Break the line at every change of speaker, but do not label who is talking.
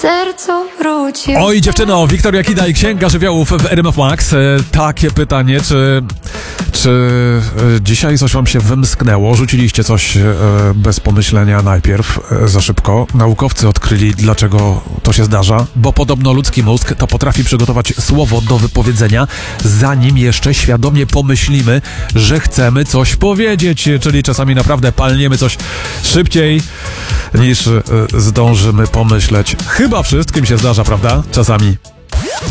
sercu wrócił.
Oj dziewczyno, Wiktoria Kida i Księga Żywiołów w RMF Max. Takie pytanie, czy dzisiaj coś wam się wymsknęło? Rzuciliście coś bez pomyślenia najpierw, za szybko. Naukowcy odkryli, dlaczego to się zdarza, bo podobno ludzki mózg to potrafi przygotować słowo do wypowiedzenia, zanim jeszcze świadomie pomyślimy, że chcemy coś powiedzieć, czyli czasami naprawdę palniemy coś szybciej niż zdążymy pomyśleć. Chyba wszystkim się zdarza, prawda? Czasami.